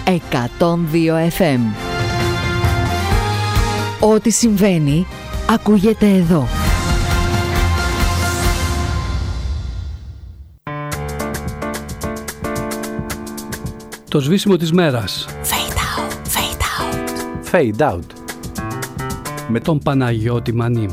102 FM. Ό,τι συμβαίνει ακούγεται εδώ. Το σβήσιμο της μέρας. Fade out. Με τον Παναγιώτη Μανή.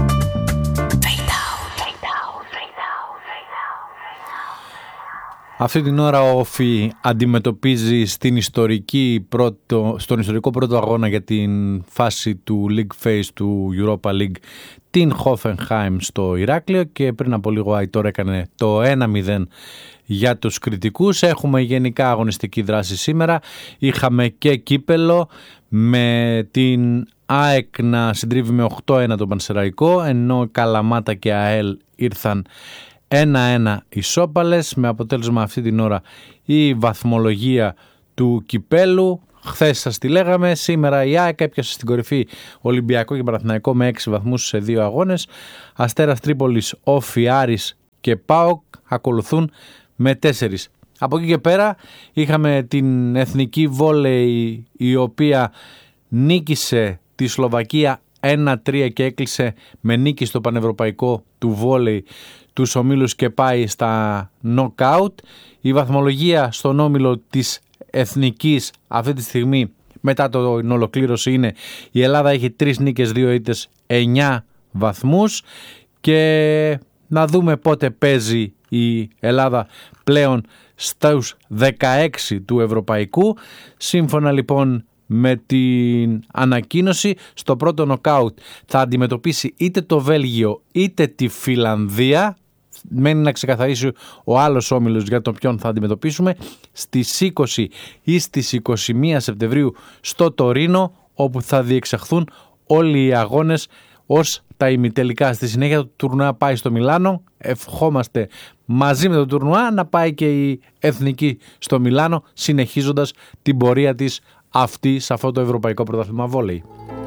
Αυτή την ώρα ο ΟΦΗ αντιμετωπίζει στον ιστορικό πρώτο αγώνα για την φάση του League Phase του Europa League την Hoffenheim στο Ηράκλειο και πριν από λίγο Αϊτόρ έκανε το 1-0 για τους κριτικούς. Έχουμε γενικά αγωνιστική δράση σήμερα. Είχαμε και κύπελο με την ΑΕΚ να συντρίβει με 8-1 τον Πανσεραϊκό, ενώ Καλαμάτα και ΑΕΛ ήρθαν 1-1 ισόπαλες, με αποτέλεσμα αυτή την ώρα η βαθμολογία του κυπέλου. Χθες σας τη λέγαμε, σήμερα η ΑΕΚ έπιασε στην κορυφή Ολυμπιακό και Παναθηναϊκό με 6 βαθμούς σε 2 αγώνες. Αστέρας Τρίπολης, Όφι, Άρης και ΠΑΟΚ ακολουθούν με 4. Από εκεί και πέρα είχαμε την εθνική βόλεϊ η οποία νίκησε τη Σλοβακία 1-3 και έκλεισε με νίκη στο πανευρωπαϊκό του βόλεϊ τους ομίλους και πάει στα νοκάουτ. Η βαθμολογία στον όμιλο της εθνικής αυτή τη στιγμή μετά την ολοκλήρωση είναι: η Ελλάδα έχει 3 νίκες, 2 ήττες, 9 βαθμούς, και να δούμε πότε παίζει η Ελλάδα πλέον στους 16 του ευρωπαϊκού. Σύμφωνα λοιπόν με την ανακοίνωση, στο πρώτο νοκάουτ θα αντιμετωπίσει είτε το Βέλγιο είτε τη Φιλανδία. Μένει να ξεκαθαρίσει ο άλλος όμιλος για τον ποιον θα αντιμετωπίσουμε στις 20 ή στις 21 Σεπτεμβρίου στο Τωρίνο, όπου θα διεξαχθούν όλοι οι αγώνες ως τα ημιτελικά. Στη συνέχεια το τουρνουά πάει στο Μιλάνο. Ευχόμαστε μαζί με το τουρνουά να πάει και η εθνική στο Μιλάνο, συνεχίζοντας την πορεία της αυτή σε αυτό το ευρωπαϊκό πρωτάθλημα βόλεϊ.